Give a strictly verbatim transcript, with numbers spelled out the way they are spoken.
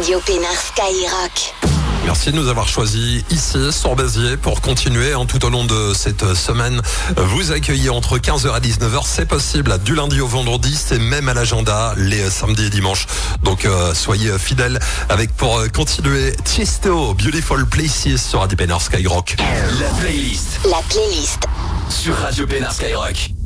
Radio Pénard Skyrock. Merci de nous avoir choisis ici sur Béziers pour continuer hein, tout au long de cette semaine. Vous accueillez entre quinze heures et dix-neuf heures, c'est possible du lundi au vendredi, c'est même à l'agenda les samedis et dimanches. Donc euh, soyez fidèles avec pour euh, continuer Tiesto, Beautiful Places sur Radio Pénard Skyrock. La playlist. La playlist. Sur Radio Pénard Skyrock.